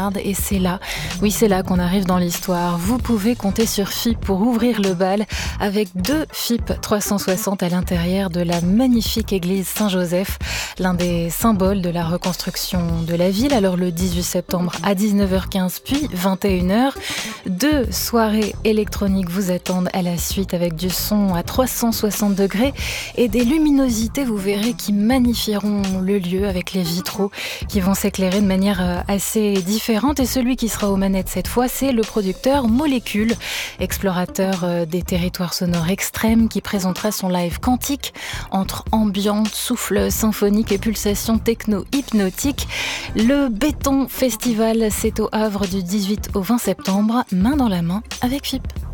Montagnarde et c'est là, oui c'est là qu'on arrive dans l'histoire. Vous pouvez compter sur FIP pour ouvrir le bal avec 2 FIP 360 à l'intérieur de la magnifique église Saint-Joseph, l'un des symboles de la reconstruction de la ville. Alors le 18 septembre à 19h15 puis 21h, 2 soirées électroniques vous attendent à la suite avec du son à 360 degrés et des luminosités, vous verrez, qui magnifieront le lieu avec les vitraux qui vont s'éclairer de manière assez différente. Et celui qui sera aux manettes cette fois, c'est le producteur Molécule, explorateur des territoires sonores extrêmes, qui présentera son live quantique entre ambiance, souffle symphonique et pulsations techno-hypnotiques. Le Béton Festival, c'est au Havre du 18 au 20 septembre, main dans la main avec FIP.